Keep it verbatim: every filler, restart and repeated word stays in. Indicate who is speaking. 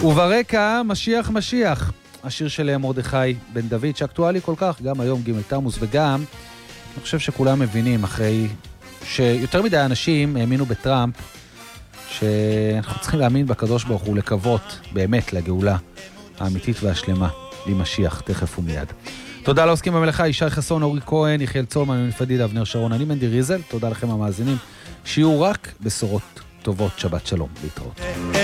Speaker 1: וברקע משיח משיח, השיר של מרדכי בן דוד שאקטואלי כל כך, גם היום ג' תמוז, וגם אני חושב שכולם מבינים אחרי שיותר מדי אנשים האמינו בטראמפ שאנחנו צריכים להאמין בקדוש ברוך הוא, לקוות באמת לגאולה האמיתית והשלמה למשיח תכף ומיד. תודה לעוסקים במלאכה, ישי חסון, אורי כהן, יחיאל צולמן, יוני פדיד, אבנר שרון, אני מנדי ריזל, תודה לכם המאזינים, שיהיו רק בשורות טובות, שבת שלום, להתראות.